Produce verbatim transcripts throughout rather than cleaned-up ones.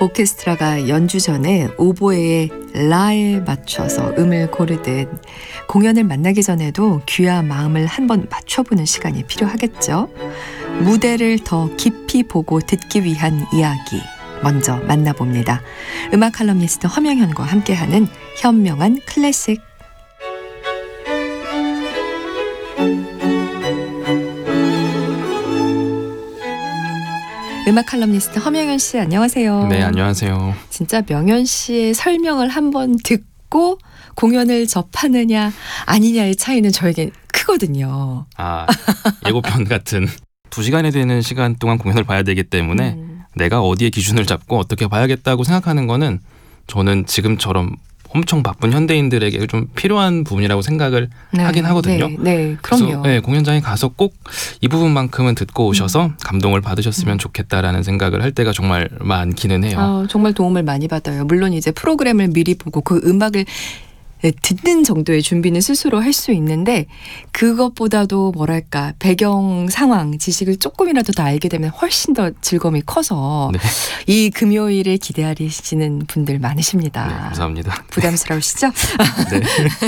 오케스트라가 연주 전에 오보에의 라에 맞춰서 음을 고르듯 공연을 만나기 전에도 귀와 마음을 한번 맞춰보는 시간이 필요하겠죠. 무대를 더 깊이 보고 듣기 위한 이야기 먼저 만나봅니다. 음악 칼럼니스트 허명현과 함께하는 현명한 클래식. 음악 칼럼니스트 허명현 씨, 안녕하세요. 네, 안녕하세요. 진짜 명현 씨의 설명을 한번 듣고 공연을 접하느냐 아니냐의 차이는 저에겐 크거든요. 아, 예고편 같은 두 시간에 되는 시간 동안 공연을 봐야 되기 때문에 음. 내가 어디에 기준을 잡고 어떻게 봐야겠다고 생각하는 거는 저는 지금처럼 엄청 바쁜 현대인들에게 좀 필요한 부분이라고 생각을 네, 하긴 하거든요. 네, 네, 그럼요. 그래서 네, 공연장에 가서 꼭 이 부분만큼은 듣고 오셔서 음. 감동을 받으셨으면 음. 좋겠다라는 생각을 할 때가 정말 많기는 해요. 아, 정말 도움을 많이 받아요. 물론 이제 프로그램을 미리 보고 그 음악을 듣는 정도의 준비는 스스로 할 수 있는데 그것보다도 뭐랄까 배경 상황 지식을 조금이라도 더 알게 되면 훨씬 더 즐거움이 커서 네. 이 금요일에 기대하시는 분들 많으십니다. 네, 감사합니다. 부담스러우시죠? 네.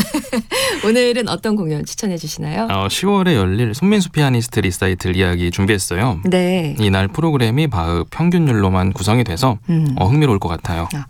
오늘은 어떤 공연 추천해 주시나요? 어, 시월에 열릴 손민수 피아니스트 리사이틀 이야기 준비했어요. 네. 이날 프로그램이 바흐 평균율로만 구성이 돼서 음. 어, 흥미로울 것 같아요. 아,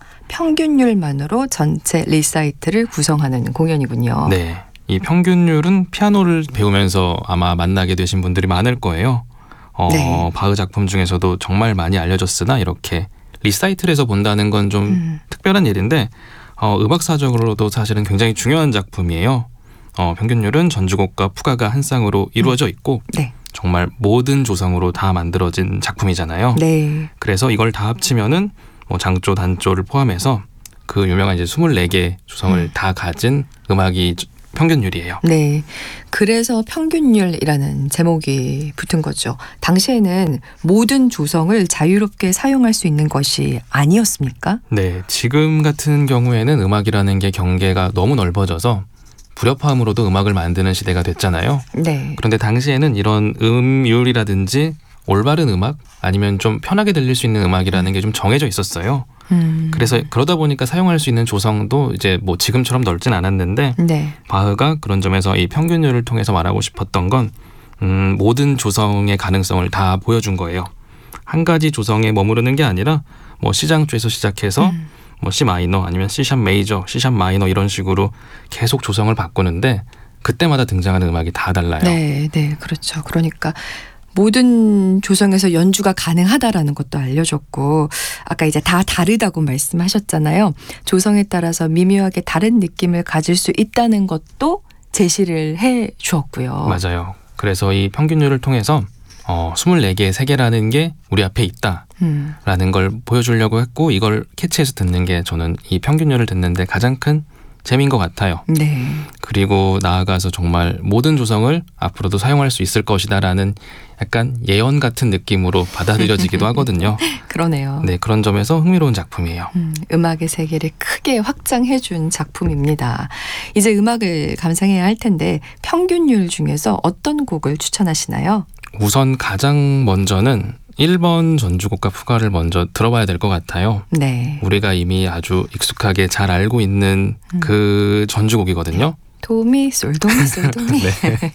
평균율만으로 전체 리사이틀을 구성하는 공연이군요. 네. 이 평균율은 피아노를 배우면서 아마 만나게 되신 분들이 많을 거예요. 어, 네. 바흐 작품 중에서도 정말 많이 알려졌으나 이렇게 리사이틀에서 본다는 건 좀 음. 특별한 일인데 어, 음악사적으로도 사실은 굉장히 중요한 작품이에요. 어, 평균율은 전주곡과 푸가가 한 쌍으로 이루어져 있고 음. 네. 정말 모든 조성으로 다 만들어진 작품이잖아요. 네. 그래서 이걸 다 합치면은 뭐 장조, 단조를 포함해서 그 유명한 이제 스물네 개 조성을 음. 다 가진 음악이 평균율이에요. 네. 그래서 평균율이라는 제목이 붙은 거죠. 당시에는 모든 조성을 자유롭게 사용할 수 있는 것이 아니었습니까? 네. 지금 같은 경우에는 음악이라는 게 경계가 너무 넓어져서 불협화음으로도 음악을 만드는 시대가 됐잖아요. 네. 그런데 당시에는 이런 음율이라든지 올바른 음악 아니면 좀 편하게 들릴 수 있는 음악이라는 게 좀 정해져 있었어요. 음. 그래서 그러다 보니까 사용할 수 있는 조성도 이제 뭐 지금처럼 넓진 않았는데 네. 바흐가 그런 점에서 이 평균율을 통해서 말하고 싶었던 건 음, 모든 조성의 가능성을 다 보여준 거예요. 한 가지 조성에 머무르는 게 아니라 뭐 C장조에서 시작해서 음. 뭐 C 마이너 아니면 C샵 메이저, C샵 마이너 이런 식으로 계속 조성을 바꾸는데 그때마다 등장하는 음악이 다 달라요. 네, 네, 그렇죠. 그러니까 모든 조성에서 연주가 가능하다라는 것도 알려줬고 아까 이제 다 다르다고 말씀하셨잖아요. 조성에 따라서 미묘하게 다른 느낌을 가질 수 있다는 것도 제시를 해 주었고요. 맞아요. 그래서 이 평균율을 통해서 어, 스물네 개의 세계라는 게 우리 앞에 있다라는 음. 걸 보여주려고 했고 이걸 캐치해서 듣는 게 저는 이 평균율을 듣는데 가장 큰 재미인 것 같아요. 네. 그리고 나아가서 정말 모든 조성을 앞으로도 사용할 수 있을 것이다라는 약간 예언 같은 느낌으로 받아들여지기도 하거든요. 그러네요. 네, 그런 점에서 흥미로운 작품이에요. 음, 음악의 세계를 크게 확장해준 작품입니다. 이제 음악을 감상해야 할 텐데 평균율 중에서 어떤 곡을 추천하시나요? 우선 가장 먼저는 일 번 전주곡과 푸가를 먼저 들어봐야 될 것 같아요. 네. 우리가 이미 아주 익숙하게 잘 알고 있는 음. 그 전주곡이거든요. 도미 솔도미 솔도미. 네.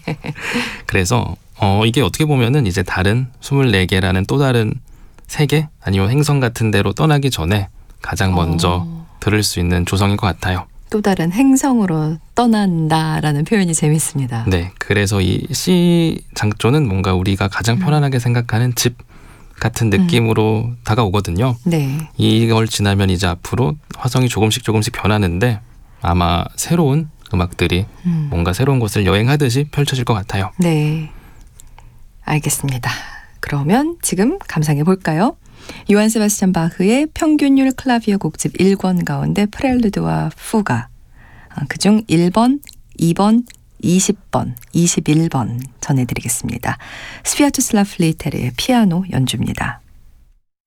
그래서 어, 이게 어떻게 보면은 이제 다른 스물네 개라는 또 다른 세계 아니면 행성 같은 데로 떠나기 전에 가장 먼저 어. 들을 수 있는 조성인 것 같아요. 또 다른 행성으로 떠난다라는 표현이 재밌습니다. 네. 그래서 이 C 장조는 뭔가 우리가 가장 편안하게 음. 생각하는 집 같은 느낌으로 음. 다가오거든요. 네. 이걸 지나면 이제 앞으로 화성이 조금씩 조금씩 변하는데 아마 새로운 음악들이 음. 뭔가 새로운 곳을 여행하듯이 펼쳐질 것 같아요. 네. 알겠습니다. 그러면 지금 감상해 볼까요? 요한 세바스찬 바흐의 평균율 클라비어 곡집 일 권 가운데 프렐루드와 푸가 그중 일 번, 이 번, 이십 번, 이십일 번 전해드리겠습니다. 스비아토슬라프 리테르의 피아노 연주입니다.